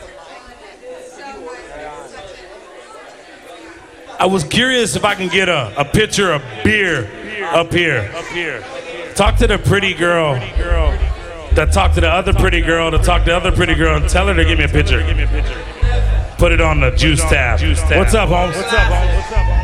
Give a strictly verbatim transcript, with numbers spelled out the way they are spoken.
I was curious if I can get a, a pitcher of beer up here. Up here. Talk to the pretty girl that talked to the other pretty girl to talk to the other pretty girl and tell her to give me a pitcher. Put it on the juice tab. What's up, Holmes? What's up, Holmes? What's up, Holmes?